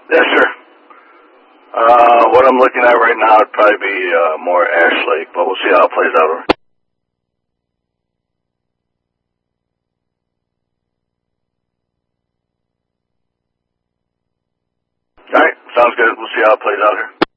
Yes, sir. What I'm looking at right now would probably be more Ash Lake, but we'll see how it plays out. All right, sounds good. We'll see how it plays out here.